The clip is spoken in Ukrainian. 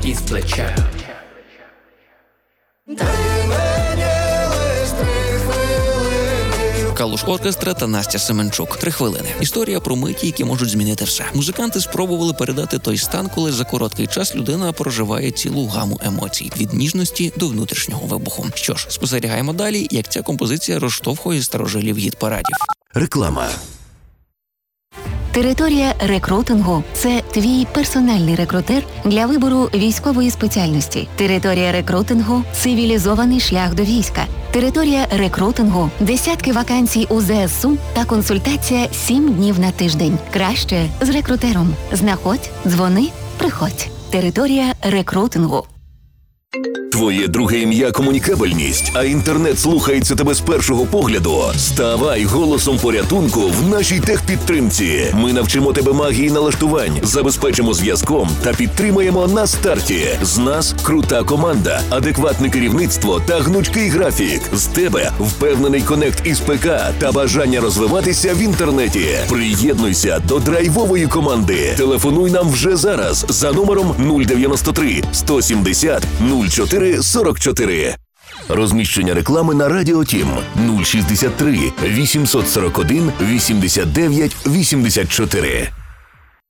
із плеча. Калуш Оркестра та Настя Семенчук. 3 хвилини. Історія про миті, які можуть змінити все. Музиканти спробували передати той стан, коли за короткий час людина проживає цілу гаму емоцій. Від ніжності до внутрішнього вибуху. Що ж, спостерігаємо далі, як ця композиція розштовхує старожилів гіт-парадів. Реклама. Територія рекрутингу – це твій персональний рекрутер для вибору військової спеціальності. Територія рекрутингу – цивілізований шлях до війська. Територія рекрутингу – десятки вакансій у ЗСУ та консультація 7 днів на тиждень. Краще з рекрутером. Знаходь, дзвони, приходь. Територія рекрутингу. Твоє друге ім'я – комунікабельність, а інтернет слухається тебе з першого погляду. Ставай голосом порятунку в нашій техпідтримці. Ми навчимо тебе магії налаштувань, забезпечимо зв'язком та підтримаємо на старті. З нас крута команда, адекватне керівництво та гнучкий графік. З тебе впевнений конект із ПК та бажання розвиватися в інтернеті. Приєднуйся до драйвової команди. Телефонуй нам вже зараз за номером 093 170 04 44. Розміщення реклами на Радіо Тім 063 841 89 84.